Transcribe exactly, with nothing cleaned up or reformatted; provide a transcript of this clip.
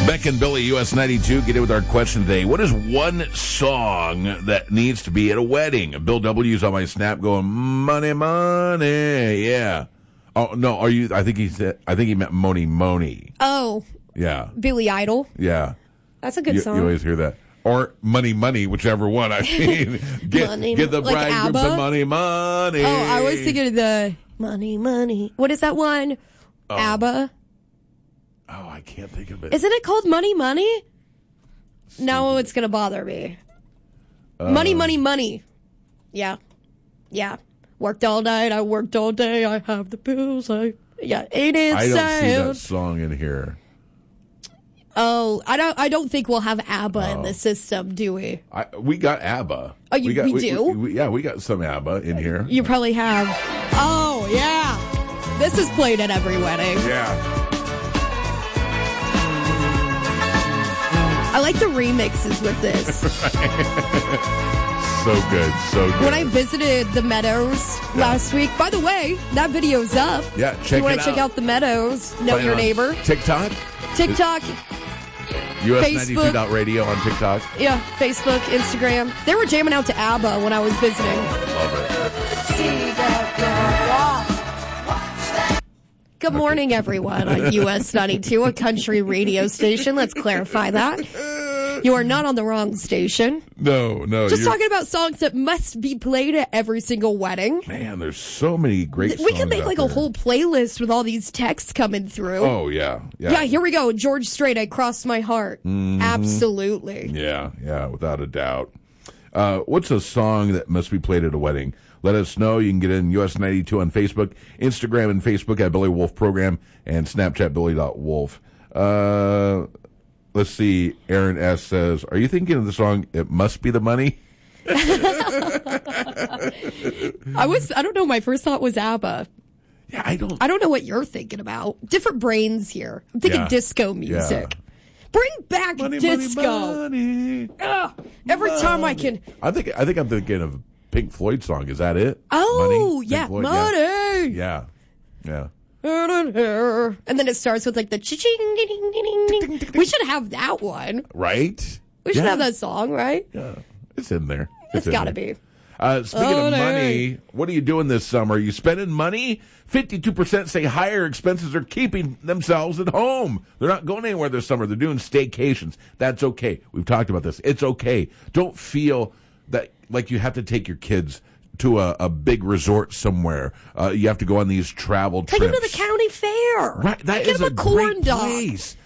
Beck and Billy, U S ninety-two, get in with our question today. What is one song that needs to be at a wedding? Bill W's on my Snap going, money, money, yeah. Oh, no, are you, I think he said, I think he meant Moni Moni. Oh. Yeah. Billy Idol. Yeah. That's a good you, song. You always hear that. Or Money Money, whichever one. I mean, get, money, get the like bridegroom ABBA? some money, money. Oh, I was thinking of the money, money. What is that one? Oh. ABBA. Oh, I can't think of it. Isn't it called Money, Money? No, it's going to bother me. Uh, money, money, money. Yeah. Yeah. Worked all night. I worked all day. I have the bills. I, yeah, ain't it I don't sad? see that song in here. Oh, I don't. I don't think we'll have ABBA oh. in the system, do we? I, we got ABBA. Oh, you, we, got, we, we do? We, we, yeah, we got some ABBA in here. You probably have. Oh, yeah. This is played at every wedding. Yeah. I like the remixes with this. So good, so good. When I visited the Meadows yeah. last week, by the way, that video's up. Yeah, check it out. You want to check out the Meadows? Know your neighbor. TikTok. TikTok. U S ninety-two dot radio on TikTok. Yeah, Facebook, Instagram. They were jamming out to ABBA when I was visiting. Love it. Good morning, everyone, on U S ninety-two, a country radio station. Let's clarify that. You are not on the wrong station. No, no. Just talking about songs that must be played at every single wedding. Man, there's so many great songs. We could make like there. a whole playlist with all these texts coming through. Oh, yeah. Yeah, yeah here we go. George Strait, I Crossed My Heart. Mm-hmm. Absolutely. Yeah, yeah, without a doubt. Uh, what's a song that must be played at a wedding? Let us know. You can get in U S ninety-two on Facebook, Instagram and Facebook at Billy Wolf Program, and Snapchat Billy dot Wolf. Uh... Let's see. Aaron S. says, are you thinking of the song, It Must Be the Money? I was, I don't know. My first thought was ABBA. Yeah, I don't. I don't know what you're thinking about. Different brains here. I'm thinking yeah. disco music. Yeah. Bring back money, disco. Money, money. Ugh, every money. time I can. I think, I think I'm thinking of Pink Floyd song. Is that it? Oh, money? yeah. Floyd? Money. Yeah. Yeah. And then it starts with like the ching ding ding ding. We should have that one, right? We should yeah. have that song, right? Yeah, it's in there. It's, it's got to be. Uh, speaking oh, of no. money, what are you doing this summer? Are you spending money? Fifty-two percent say higher expenses are keeping themselves at home. They're not going anywhere this summer. They're doing staycations. That's okay. We've talked about this. It's okay. Don't feel that like you have to take your kids to a, a big resort somewhere. Uh, you have to go on these travel Take trips. them to the county fair. Right, that Get is a, a corn great dog. place.